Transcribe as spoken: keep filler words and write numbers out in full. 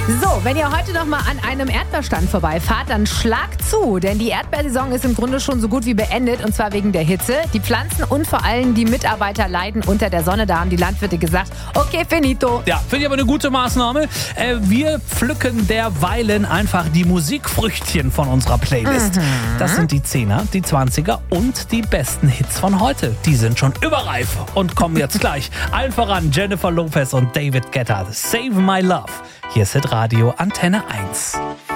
So, wenn ihr heute noch mal an einem Erdbeerstand vorbeifahrt, dann schlagt zu, denn die Erdbeersaison ist im Grunde schon so gut wie beendet, und zwar wegen der Hitze. Die Pflanzen und vor allem die Mitarbeiter leiden unter der Sonne. Da haben die Landwirte gesagt, okay, finito. Ja, finde ich aber eine gute Maßnahme. Äh, wir pflücken derweilen einfach die Musikfrüchtchen von unserer Playlist. Mhm. Das sind die Zehner, die Zwanziger und die besten Hits von heute. Die sind schon überreif und kommen jetzt gleich. Allen voran Jennifer Lopez und David Guetta. Save My Love. Hier ist Hitradio Antenne eins.